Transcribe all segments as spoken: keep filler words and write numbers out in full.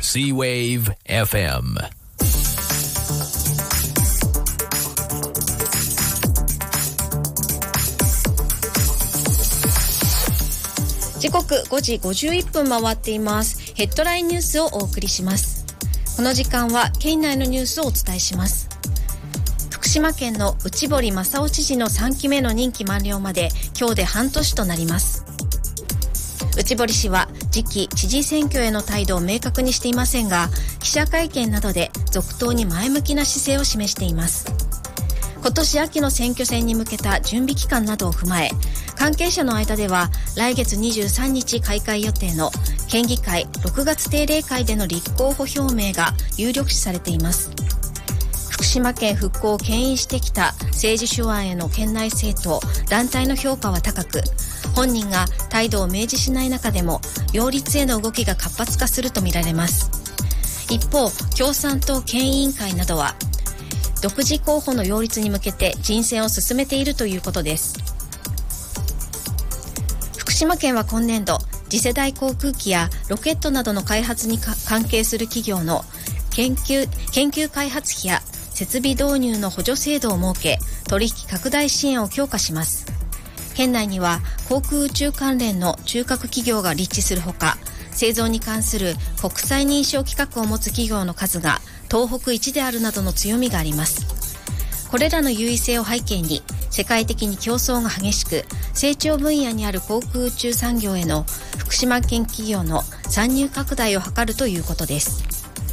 Sea-Wave エフエム。 時刻ごじごじゅういっぷん回っています。ヘッドラインニュースをお送りします。この時間は県内のニュースをお伝えします。福島県の内堀正夫知事のさんきめの任期満了まで今日で半年となります。内堀氏は次期知事選挙への態度を明確にしていませんが、記者会見などで続投に前向きな姿勢を示しています。今年秋の選挙戦に向けた準備期間などを踏まえ、関係者の間では来月にじゅうさんにち開会予定の県議会ろくがつ定例会での立候補表明が有力視されています。福島県復興を牽引してきた政治手腕への県内政党団体の評価は高く、本人が態度を明示しない中でも擁立への動きが活発化するとみられます。一方、共産党県委員会などは独自候補の擁立に向けて人選を進めているということです。福島県は今年度、次世代航空機やロケットなどの開発に関係する企業の研究、研究開発費や設備導入の補助制度を設け、取引拡大支援を強化します。県内には航空宇宙関連の中核企業が立地するほか、製造に関する国際認証規格を持つ企業の数が東北一であるなどの強みがあります。これらの優位性を背景に、世界的に競争が激しく、成長分野にある航空宇宙産業への福島県企業の参入拡大を図るということです。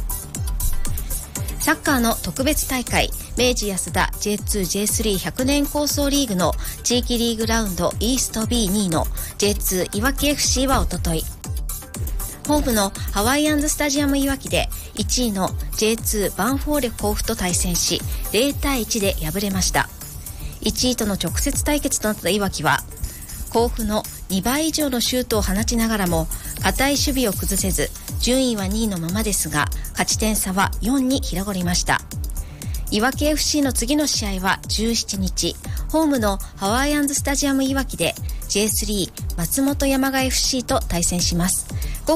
サッカーの特別大会、明治安田 ジェイツージェイスリーひゃく 年構想リーグの地域リーグラウンドイースト ビーにいの ジェイツー いわき エフシー はおととい、ホームのハワイアンズスタジアムいわきでいちいの ジェイツー バンフォーレ甲府と対戦し、ゼロたいいちで敗れました。いちいとの直接対決となったいわきは、甲府のにばい以上のシュートを放ちながらも堅い守備を崩せず、順位はにいのままですが、勝ち点差はよんに広がりました。いわき エフシー の次の試合はじゅうしちにち、ホームのハワイアンズスタジアムいわきで ジェイスリー 松本山雅 エフシー と対戦します。